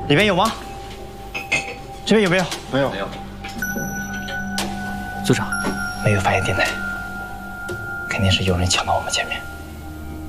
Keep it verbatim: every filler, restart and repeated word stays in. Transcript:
里边有吗？这边有没有？ 没有。 没有。 组长，没有发现电台，肯定是有人抢到我们前面。